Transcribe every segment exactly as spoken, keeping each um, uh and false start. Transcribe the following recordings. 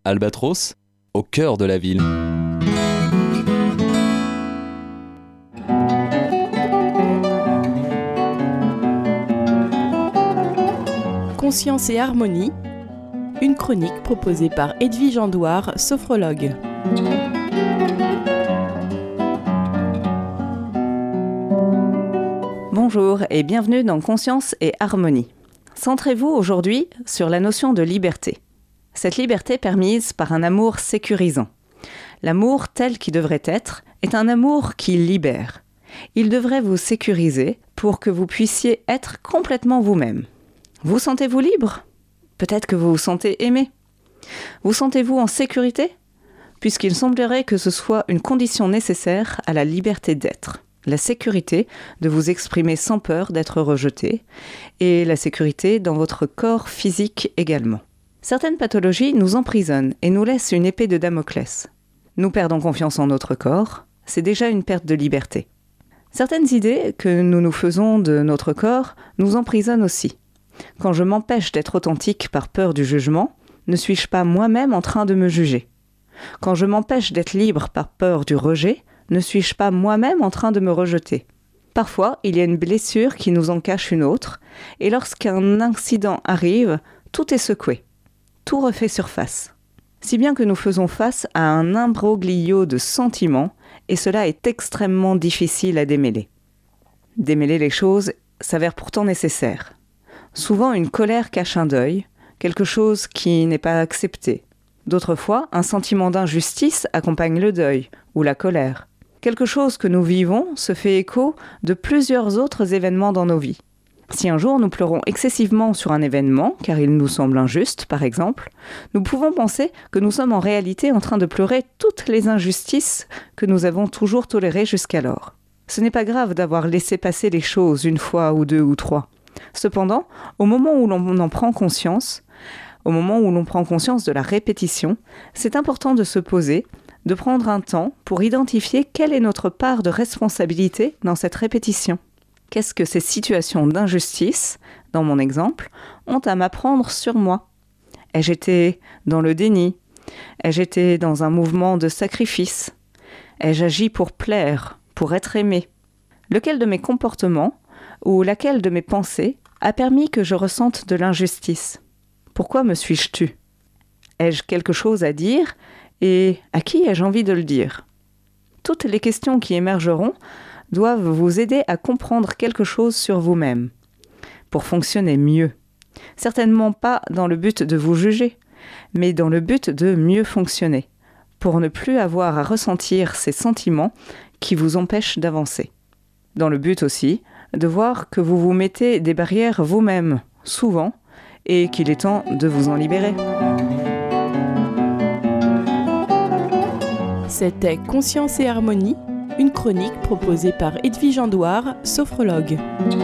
Albatros, au cœur de la ville. Conscience et harmonie, une chronique proposée par Edwige Andouard, sophrologue. Bonjour et bienvenue dans Conscience et harmonie. Centrez-vous aujourd'hui sur la notion de liberté. Cette liberté permise par un amour sécurisant. L'amour tel qu'il devrait être est un amour qui libère. Il devrait vous sécuriser pour que vous puissiez être complètement vous-même. Vous sentez-vous libre ? Peut-être que vous vous sentez aimé. Vous sentez-vous en sécurité ? Puisqu'il semblerait que ce soit une condition nécessaire à la liberté d'être. La sécurité de vous exprimer sans peur d'être rejeté et la sécurité dans votre corps physique également. Certaines pathologies nous emprisonnent et nous laissent une épée de Damoclès. Nous perdons confiance en notre corps, c'est déjà une perte de liberté. Certaines idées que nous nous faisons de notre corps nous emprisonnent aussi. Quand je m'empêche d'être authentique par peur du jugement, ne suis-je pas moi-même en train de me juger ? Quand je m'empêche d'être libre par peur du rejet, ne suis-je pas moi-même en train de me rejeter ? Parfois, il y a une blessure qui nous en cache une autre, et lorsqu'un incident arrive, tout est secoué. Tout refait surface. Si bien que nous faisons face à un imbroglio de sentiments, et cela est extrêmement difficile à démêler. Démêler les choses s'avère pourtant nécessaire. Souvent, une colère cache un deuil, quelque chose qui n'est pas accepté. D'autres fois, un sentiment d'injustice accompagne le deuil ou la colère. Quelque chose que nous vivons se fait écho de plusieurs autres événements dans nos vies. Si un jour nous pleurons excessivement sur un événement, car il nous semble injuste, par exemple, nous pouvons penser que nous sommes en réalité en train de pleurer toutes les injustices que nous avons toujours tolérées jusqu'alors. Ce n'est pas grave d'avoir laissé passer les choses une fois ou deux ou trois. Cependant, au moment où l'on en prend conscience, au moment où l'on prend conscience de la répétition, c'est important de se poser, de prendre un temps pour identifier quelle est notre part de responsabilité dans cette répétition. Qu'est-ce que ces situations d'injustice, dans mon exemple, ont à m'apprendre sur moi ? Ai-je été dans le déni ? Ai-je été dans un mouvement de sacrifice ? Ai-je agi pour plaire, pour être aimé ? Lequel de mes comportements ou laquelle de mes pensées a permis que je ressente de l'injustice ? Pourquoi me suis-je tue ? Ai-je quelque chose à dire et à qui ai-je envie de le dire ? Toutes les questions qui émergeront doivent vous aider à comprendre quelque chose sur vous-même, pour fonctionner mieux. Certainement pas dans le but de vous juger, mais dans le but de mieux fonctionner, pour ne plus avoir à ressentir ces sentiments qui vous empêchent d'avancer. Dans le but aussi de voir que vous vous mettez des barrières vous-même, souvent, et qu'il est temps de vous en libérer. C'était Conscience et harmonie, une chronique proposée par Edwige Andouard, sophrologue.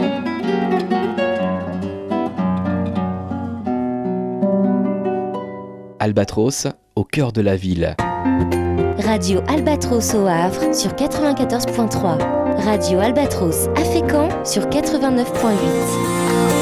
Albatros, au cœur de la ville. Radio Albatros au Havre sur quatre-vingt-quatorze virgule trois. Radio Albatros à Fécamp sur quatre-vingt-neuf virgule huit.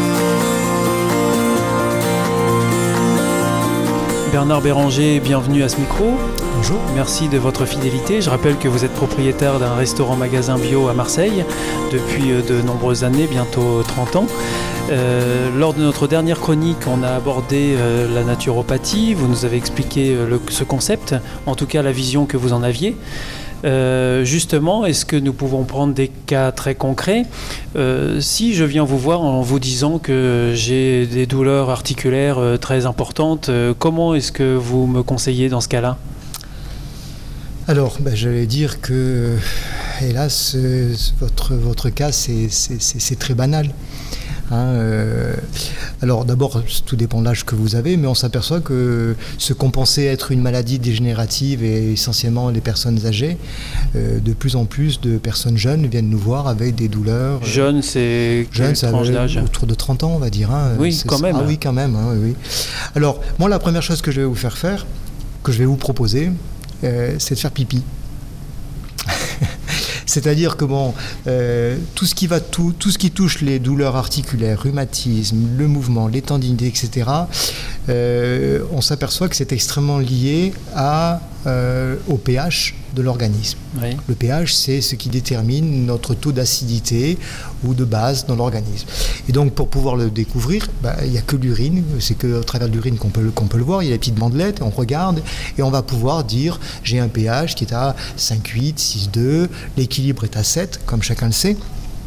Bernard Béranger, bienvenue à ce micro. Bonjour. Merci de votre fidélité. Je rappelle que vous êtes propriétaire d'un restaurant-magasin bio à Marseille depuis de nombreuses années, bientôt trente ans. Euh, lors de notre dernière chronique, on a abordé euh, la naturopathie. Vous nous avez expliqué euh, le, ce concept, en tout cas la vision que vous en aviez. Euh, justement, est-ce que nous pouvons prendre des cas très concrets ? euh, Si je viens vous voir en vous disant que j'ai des douleurs articulaires euh, très importantes, euh, comment est-ce que vous me conseillez dans ce cas-là ? Alors, ben, j'allais dire que, hélas, euh, votre, votre cas, c'est, c'est, c'est, c'est très banal. Hein, euh, alors d'abord, tout dépend de l'âge que vous avez, mais on s'aperçoit que ce qu'on pensait être une maladie dégénérative et essentiellement les personnes âgées, euh, de plus en plus de personnes jeunes viennent nous voir avec des douleurs. Jeunes, c'est quelle tranche d'âge ? Autour de trente ans, on va dire. Hein, oui, c'est, quand même. Ah oui, quand même. Hein, oui. Alors, moi, la première chose que je vais vous faire faire, que je vais vous proposer, euh, c'est de faire pipi. C'est-à-dire que bon, euh, tout ce qui va tout, tout ce qui touche les douleurs articulaires, rhumatisme, le mouvement, les tendinites, et cetera. euh, on s'aperçoit que c'est extrêmement lié à, euh, au pH de l'organisme. Oui. Le pH, c'est ce qui détermine notre taux d'acidité ou de base dans l'organisme. Et donc, pour pouvoir le découvrir, bah, il n'y a que l'urine, c'est qu'à travers l'urine qu'on peut, qu'on peut le voir, il y a les petites bandelettes, on regarde, et on va pouvoir dire, j'ai un pH qui est à cinq virgule huit, six virgule deux, l'équilibre est à sept, comme chacun le sait.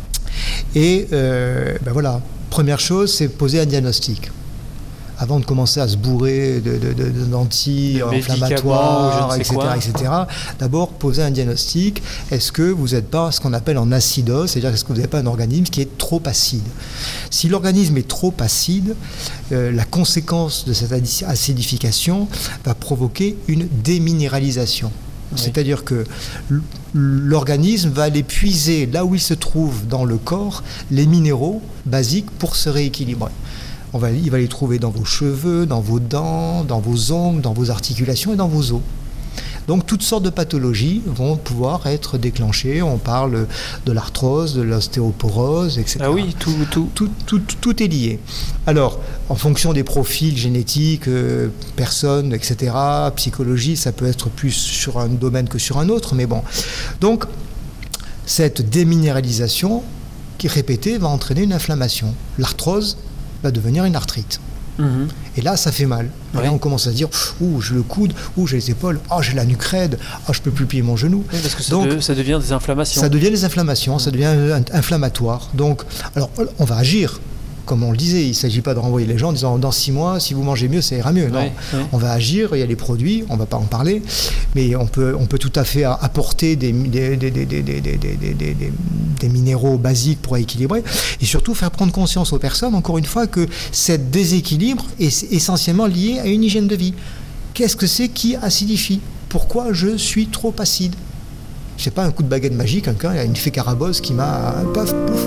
Et euh, ben voilà, première chose, c'est poser un diagnostic. Avant de commencer à se bourrer de, de, de, de d'anti-inflammatoires, et cetera, et cetera, d'abord poser un diagnostic. Est-ce que vous n'êtes pas ce qu'on appelle en acidose, c'est-à-dire est-ce que vous n'avez pas un organisme qui est trop acide? Si l'organisme est trop acide, euh, la conséquence de cette acidification va provoquer une déminéralisation. Oui. C'est-à-dire que l'organisme va aller puiser là où il se trouve dans le corps les minéraux basiques pour se rééquilibrer. On va, il va les trouver dans vos cheveux, dans vos dents, dans vos ongles, dans vos articulations et dans vos os. Donc toutes sortes de pathologies vont pouvoir être déclenchées. On parle de l'arthrose, de l'ostéoporose, et cetera. Ah oui, tout, tout. Tout, tout, tout est lié. Alors, en fonction des profils génétiques, euh, personnes, et cetera, psychologie, ça peut être plus sur un domaine que sur un autre, mais bon. Donc, cette déminéralisation qui est répétée va entraîner une inflammation. L'arthrose va devenir une arthrite. Mmh. Et là, ça fait mal. Et ouais. Là, on commence à se dire, ouh, j'ai le coude, ouh, j'ai les épaules, oh, j'ai la nuque raide, oh, je peux plus plier mon genou. Oui, parce que ça, Donc, de, ça devient des inflammations. Ça devient des inflammations, mmh. ça devient inflammatoire. Donc, alors, on va agir. Comme on le disait, il ne s'agit pas de renvoyer les gens en disant dans six mois, si vous mangez mieux, ça ira mieux. Non, ouais, ouais. On va agir, il y a les produits, on ne va pas en parler, mais on peut, on peut tout à fait apporter des, des, des, des, des, des, des, des, des, des minéraux basiques pour équilibrer et surtout faire prendre conscience aux personnes, encore une fois, que cet déséquilibre est essentiellement lié à une hygiène de vie. Qu'est-ce que c'est qui acidifie? Pourquoi je suis trop acide? Je ne sais pas, un coup de baguette magique, quelqu'un, il y a une fée carabosse qui m'a... Paf, pouf.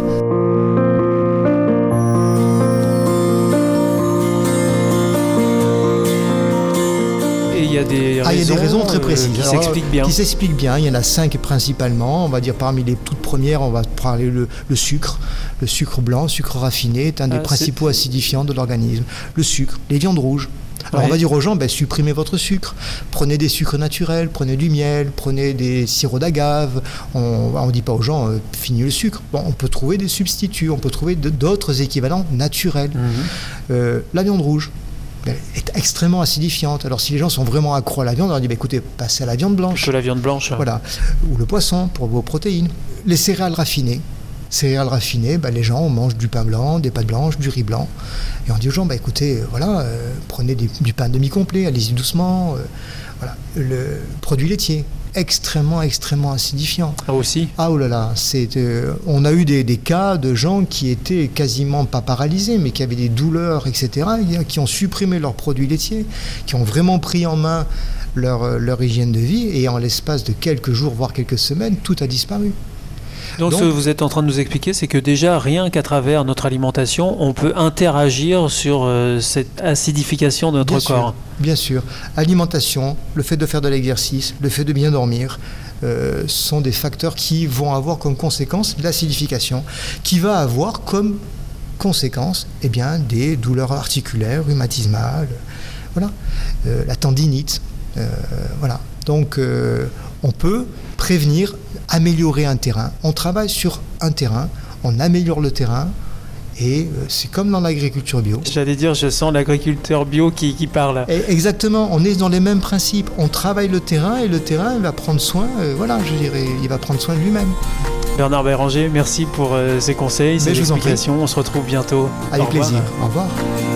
Il y a des raisons, ah, il y a des raisons très précises euh, qui Alors, s'expliquent bien. Qui s'expliquent bien. Il y en a cinq principalement. On va dire parmi les toutes premières, on va parler le, le sucre. Le sucre blanc, sucre raffiné, est un des ah, principaux c'est... acidifiants de l'organisme. Le sucre, les viandes rouges. Alors ouais. On va dire aux gens, ben, supprimez votre sucre. Prenez des sucres naturels, prenez du miel, prenez des sirops d'agave. On ne dit pas aux gens, euh, finis le sucre. Bon, on peut trouver des substituts, on peut trouver de, d'autres équivalents naturels. Mm-hmm. Euh, la viande rouge est extrêmement acidifiante. Alors si les gens sont vraiment accros à la viande, on leur dit bah, écoutez, passez à la viande blanche. Que la viande blanche. Voilà. Ou le poisson pour vos protéines. Les céréales raffinées. Céréales raffinées, bah, les gens on mange du pain blanc, des pâtes blanches, du riz blanc. Et on dit aux gens, bah, écoutez, euh, voilà, euh, prenez des, du pain demi-complet, allez-y doucement. Euh, voilà. Le produit laitier, extrêmement, extrêmement acidifiant. Ah aussi Ah oh là là, c'est, euh, on a eu des, des cas de gens qui étaient quasiment pas paralysés, mais qui avaient des douleurs, et cetera, qui ont supprimé leurs produits laitiers, qui ont vraiment pris en main leur, leur hygiène de vie, et en l'espace de quelques jours, voire quelques semaines, tout a disparu. Donc, Donc ce que vous êtes en train de nous expliquer, c'est que déjà, rien qu'à travers notre alimentation, on peut interagir sur euh, cette acidification de notre bien corps. Sûr, bien sûr. Alimentation, le fait de faire de l'exercice, le fait de bien dormir, euh, sont des facteurs qui vont avoir comme conséquence l'acidification, qui va avoir comme conséquence eh bien, des douleurs articulaires, rhumatismales, voilà, euh, la tendinite, euh, voilà. Donc euh, on peut prévenir, améliorer un terrain. On travaille sur un terrain, on améliore le terrain et euh, c'est comme dans l'agriculture bio. J'allais dire, je sens l'agriculteur bio qui, qui parle. Et exactement, on est dans les mêmes principes. On travaille le terrain et le terrain va prendre soin, euh, voilà, je dirais, il va prendre soin de lui-même. Bernard Béranger, merci pour euh, ces conseils, ces explications. On se retrouve bientôt. Avec plaisir. Au revoir.